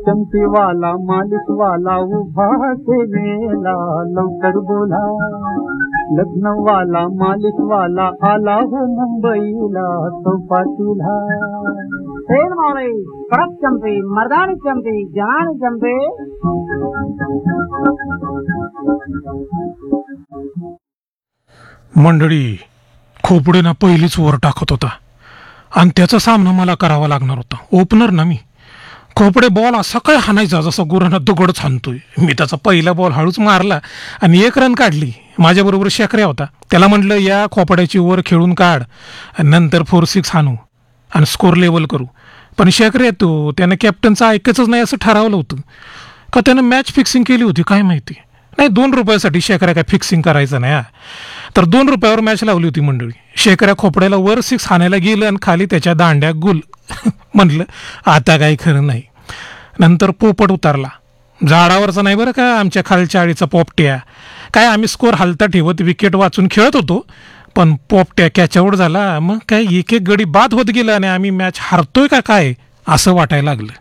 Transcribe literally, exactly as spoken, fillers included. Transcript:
चमकीवाला मालिकवाला उभा सेवेला, लवकर बोला लग्नवाला मालिकवाला आला हो मुंबईला चौपाटीला. तेल मावळे कडक चंपे, मर्दानी चंपे, जनानी चंपे. मंडळी, खोपडेनं पहिलीच वर टाकत होता आणि त्याचा सामना मला करावा लागणार होता. ओपनर ना मी. खोपडे बॉल असा काय हाणायचा जसा गुरांना दगडच हाणतोय. मी त्याचा पहिला बॉल हळूच मारला आणि एक रन काढली. माझ्याबरोबर शेकऱ्या होता. त्याला म्हटलं या खोपड्याची वर खेळून काढ आणि नंतर फोर सिक्स हाणू आणि स्कोर लेवल करू. पण शेकऱ्या तो त्यानं कॅप्टनचं ऐकायचंच नाही असं ठरवलं होतं का त्यानं मॅच फिक्सिंग केली होती काय माहिती. नाही, दोन रुपयासाठी शेकऱ्या काय फिक्सिंग करायचं नाही. तर दोन रुपयावर मॅच लावली होती मंडळी. शेकऱ्या खोपड्याला वर सिक्स हाणायला गेलं आणि खाली त्याच्या दांड्या गुल. म्हटलं आता काही खरं नाही. नंतर पोपट उतारला. झाडावरचा नाही बरं का, आमच्या खालच्या आळीचा पोपट्या. काय आम्ही स्कोर हलता ठेवत विकेट वाचून खेळत होतो, पण पोपट्या कॅच आऊट झाला. मग काय एक एक गडी बाद होत गेला आणि आम्ही मॅच हरतोय का काय असं वाटायला लागलं.